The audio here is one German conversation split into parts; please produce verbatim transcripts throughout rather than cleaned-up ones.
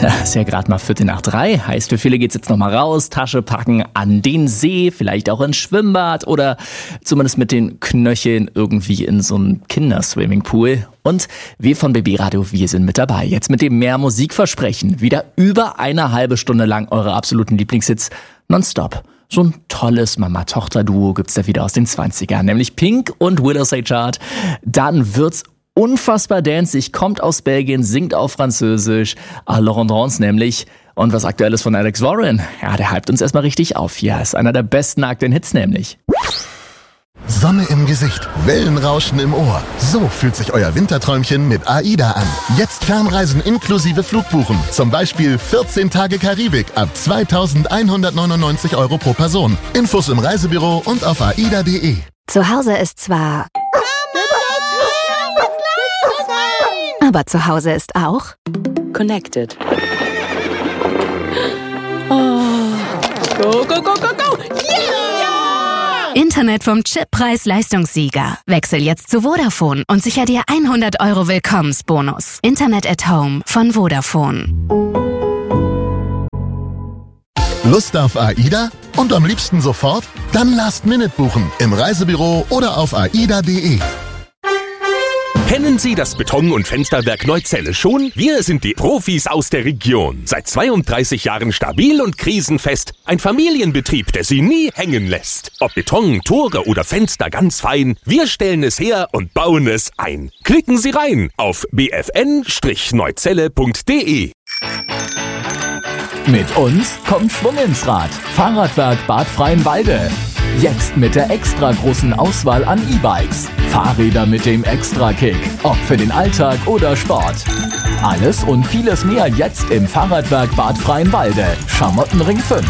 Ist ja gerade mal Viertel nach drei. Heißt, für viele geht's jetzt noch mal raus, Tasche packen, an den See, vielleicht auch ins Schwimmbad oder zumindest mit den Knöcheln irgendwie in so einen Kinderswimmingpool. Und wir von B B Radio, wir sind mit dabei. Jetzt mit dem Mehr Musikversprechen. Wieder über eine halbe Stunde lang eure absoluten Lieblingshits nonstop. So ein tolles Mama-Tochter-Duo gibt's da wieder aus den zwanzigern, nämlich Pink und Willow Say Chart. Dann wird's unfassbar dancig, kommt aus Belgien, singt auf Französisch, à Laurent Dance nämlich. Und was Aktuelles von Alex Warren, ja, der hypt uns erstmal richtig auf. Ja, ist einer der besten aktuellen Hits nämlich. Sonne im Gesicht, Wellenrauschen im Ohr. So fühlt sich euer Winterträumchen mit AIDA an. Jetzt Fernreisen inklusive Flugbuchen. Zum Beispiel vierzehn Tage Karibik ab zweitausendeinhundertneunundneunzig Euro pro Person. Infos im Reisebüro und auf aida punkt de. Zu Hause ist zwar... Aber zu Hause ist auch... Connected. Oh. Go, go, go, go, go! Yeah! Internet vom Chip-Preis-Leistungssieger. Wechsel jetzt zu Vodafone und sicher dir hundert Euro Willkommensbonus. Internet at Home von Vodafone. Lust auf AIDA? Und am liebsten sofort? Dann Last Minute buchen im Reisebüro oder auf aida punkt de. Kennen Sie das Beton- und Fensterwerk Neuzelle schon? Wir sind die Profis aus der Region. Seit zweiunddreißig Jahren stabil und krisenfest. Ein Familienbetrieb, der Sie nie hängen lässt. Ob Beton, Tore oder Fenster, ganz fein. Wir stellen es her und bauen es ein. Klicken Sie rein auf b f n neuzelle punkt de. Mit uns kommt Schwung ins Rad. Fahrradwerk Bad Freienwalde. Jetzt mit der extra großen Auswahl an E-Bikes. Fahrräder mit dem Extra-Kick. Ob für den Alltag oder Sport. Alles und vieles mehr jetzt im Fahrradwerk Bad Freienwalde. Schamottenring fünf.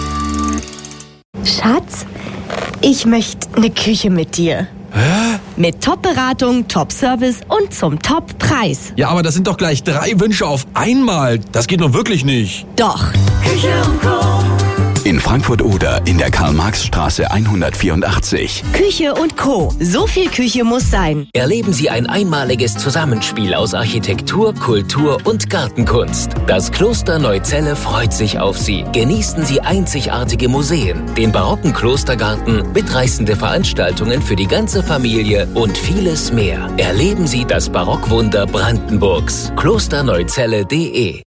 Schatz, ich möchte eine Küche mit dir. Hä? Mit Top-Beratung, Top-Service und zum Top-Preis. Ja, aber das sind doch gleich drei Wünsche auf einmal. Das geht doch wirklich nicht. Doch. Küche und Co. In Frankfurt-Oder in der Karl-Marx-Straße hundertvierundachtzig. Küche und Co. So viel Küche muss sein. Erleben Sie ein einmaliges Zusammenspiel aus Architektur, Kultur und Gartenkunst. Das Kloster Neuzelle freut sich auf Sie. Genießen Sie einzigartige Museen, den barocken Klostergarten, mitreißende Veranstaltungen für die ganze Familie und vieles mehr. Erleben Sie das Barockwunder Brandenburgs. klosterneuzelle punkt de.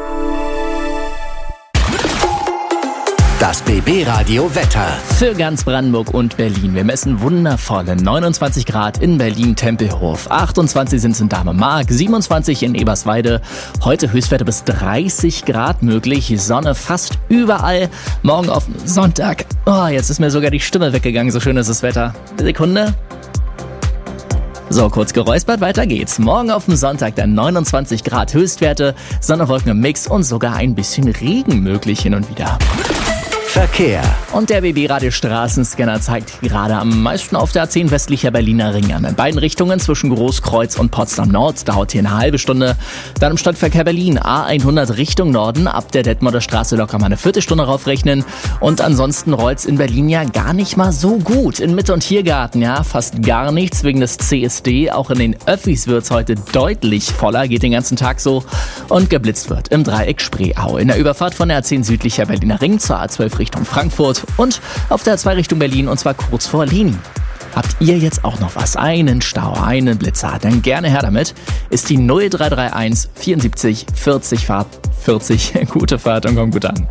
Das B B Radio Wetter. Für ganz Brandenburg und Berlin. Wir messen wundervolle neunundzwanzig Grad in Berlin-Tempelhof. achtundzwanzig sind es in Dahme-Mark, siebenundzwanzig in Eberswalde. Heute Höchstwerte bis dreißig Grad möglich. Sonne fast überall. Morgen auf Sonntag. Oh, jetzt ist mir sogar die Stimme weggegangen. So schön ist das Wetter. Eine Sekunde. So, kurz geräuspert, weiter geht's. Morgen auf dem Sonntag dann neunundzwanzig Grad Höchstwerte, Sonne, Wolken im Mix und sogar ein bisschen Regen möglich hin und wieder. Verkehr. Und der B B-Radio Straßenscanner zeigt gerade am meisten auf der A zehn westlicher Berliner Ring an. In beiden Richtungen zwischen Großkreuz und Potsdam Nord dauert hier eine halbe Stunde. Dann im Stadtverkehr Berlin A hundert Richtung Norden, ab der Detmolder Straße locker mal eine Viertelstunde raufrechnen. Und ansonsten rollt's in Berlin ja gar nicht mal so gut. In Mitte- und Tiergarten, ja, fast gar nichts wegen des C S D. Auch in den Öffis wird's heute deutlich voller, geht den ganzen Tag so. Und geblitzt wird im Dreieck Spreeau. In der Überfahrt von der A zehn südlicher Berliner Ring zur A zwölf Richtung Frankfurt und auf der A zwei Richtung Berlin und zwar kurz vor Leni. Habt ihr jetzt auch noch was? Einen Stau, einen Blitzer? Dann gerne her damit. Ist die null drei drei eins vierundsiebzig vierzig Fahrt vierzig. Gute Fahrt und kommt gut an.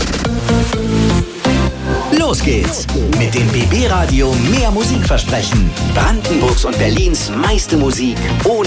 Los geht's mit dem B B Radio Mehr Musikversprechen. Brandenburgs und Berlins meiste Musik ohne